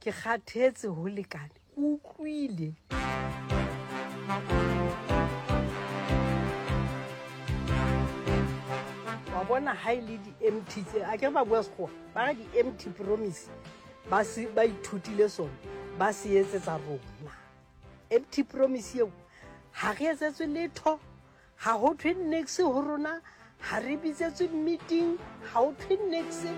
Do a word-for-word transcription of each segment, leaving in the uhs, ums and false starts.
ke kgathetse ho lekane o utlwile wa bona ha ile di-empty tse a ke ba bua sekgowa ba re di-empty promise ba se ba ithutile sona ba se etsetsa rona empty promise eo ha re etsetswe letho ha ho thwe next ho rona ha re bitsetswe meeting ha ho thwe next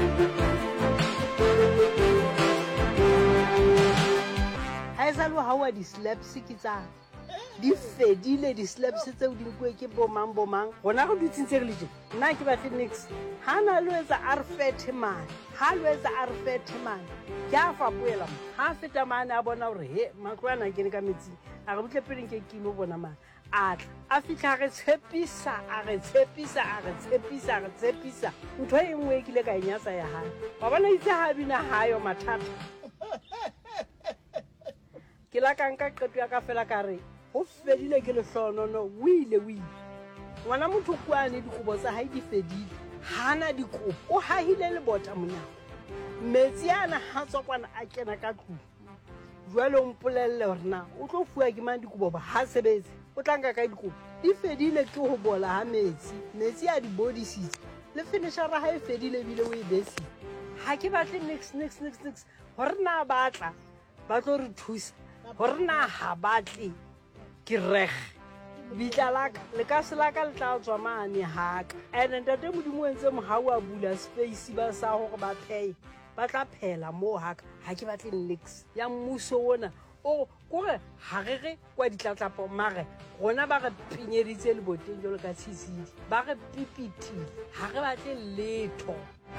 ha e sa lo ha wa di-slaps ke tsa di fedile di-slaps tseo di nkwe ke bomang bomang gona go dutsintse re le je nna ke batle next ha na lo etsa r thirty man ha lo etsa r thirty man ke a fapoela ha feta mane a bona hore he matlwana ke ne ka metsi a re butle pele nke ke mo bona man a tla a fitla re tshepisa a re tshepisa a re tshepisa a re tshepisa ntho e nngwe e kile ka inyatsa ya hae wa bona itse ha bina hayo mathata ke la ka nka qeto ya ka fela ka re ho fedile ke lehlonono o ile o ile ngwana motho kwane dikobo tsa hae di fedile hana dikobo o hahile le bota monyako metsi ana ha tswa kwana a kena ka tlung jwale o mpolelle hore na o tlo fuwa ke mang dikobo ba ha sebetse o tlanka ka dikobo di fedile ke ho bola ha metsi metsi a di body seats le finisher ha e fedile bile o e besi ha ke batle next next next next hore na batla ba tlo re thusa hore na ha batle ke reg bitla laka le ka se laka le tla tswa mane haka ene ntate modimo entse mohau a bula space ba sa hore ba pay ba tla phela mo haka ha ke batle next ya mmuso wona o kore ha re re kwa ditlatlapo mare gona ba re pinyeditse le boteng jalo ka tshitsidi ba re pipitile ha re batle letho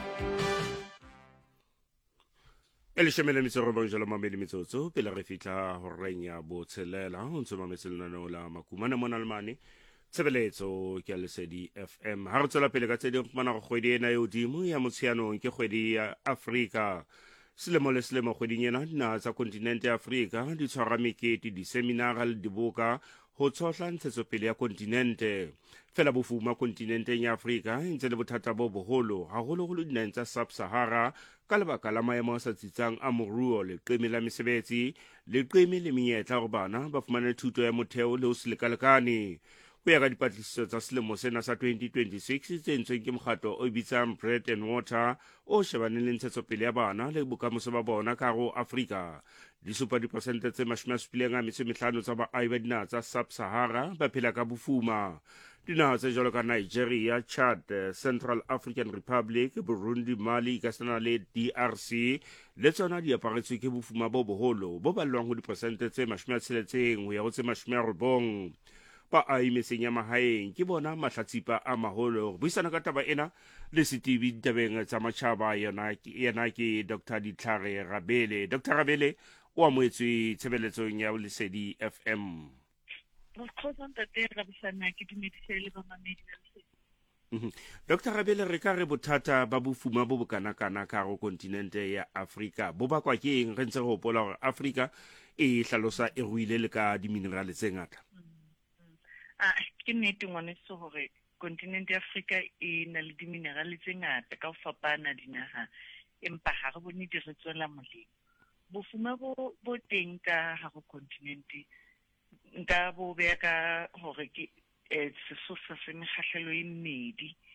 ele shemele mitso re bonjalo mamedi mitsotso pele re fitla ho renya botshelela ho ntse mametselana no la makumana mona le mane tshebeletso ke Lesedi F M ha re tsela pele ka tse di fumana go kgwedi ena yo dimo ya motshianong ke kgwedi ya Afrika selemo le selemo kgweding ena dina tsa kontinente ya Afrika di tshwara mekete di seminara le diboka ho tsohla ntshetsopele ya kontinente fela bofuma kontinenteng ya Afrika ntse le bothata bo boholo haholoholo dinaheng tsa Sub-Sahara ka lebaka la maemo a sa tsitsang a moruo leqeme la mesebetsi leqeme le menyetla hore bana ba fumane thuto ya motheo le ho se lekalekane ho ya ka dipatlisiso tsa selemo sena sa twenty twenty-six tse entsweng ke mokgatlo o bitsang Bread and Water o shebaneng le ntshetsopele ya bana le bokamoso ba bona ka hare ho Afrika di supa diperesente tse mashome a supileng a metso e mehlano tsa baahi ba dinaha tsa Sub-Sahara ba phela ka bofuma dinaha tse jwalo ka Nigeria, Chad, Central African Republic, Burundi, Mali, Ghana le D R C le tsona di aparetswe ke bofuma bo boholo bo ballwang ho diperesente tse mashome a tsheletseng ho ya ho tse mashome a robong ba a imeseng ya mahaeng ke bona mahlatsipa a maholo buisana ka taba ena le setibi ditabeng tsa matjhaba yona yena ke Doctor Ditlhare Rabele. Doctor Rabele o amoetswe tshebeletsong ya Lesedi F M. Doctor Rabele re ka re bothata ba bofuma bo bokana-kana ka go kontinente ya Afrika bo bakwa ke eng re ntse re hopola hore Afrika e hlalosa e ruile le ka diminerale tse ngata? Ah, ke nnete ngwaneso hore kontinente ya Afrika e na le diminerale tse ngata ka ho fapana dinaha empa ha re bone di re tswela molemo bofuma bo bo teng ka ha go kontinente nka bo beya ka hore ke sesosa se mekgahlelo e mmedi